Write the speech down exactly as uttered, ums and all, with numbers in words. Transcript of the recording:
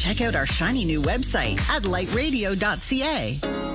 check out our shiny new website at light radio dot c a.